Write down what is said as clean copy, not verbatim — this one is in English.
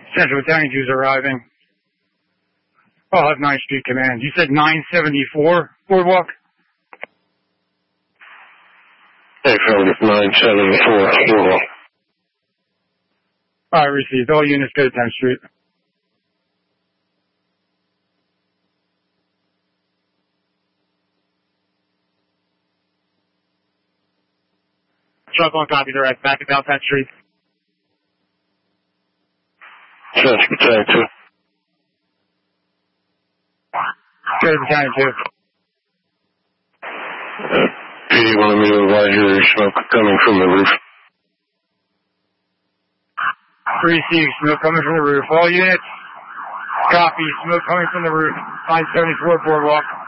Central Battalion 2's arriving. I'll have 9th Street Command. You said 974 Boardwalk? Affirmative, 974 Boardwalk. All right, received. All units go to 10th Street. Truck on copy direct. Back about 10th Street. Central Battalion 2. Go to Battalion 2. PD wanted me to advise you there's smoke coming from the roof. Received. Smoke coming from the roof. All units. Copy. Smoke coming from the roof. 974 Boardwalk.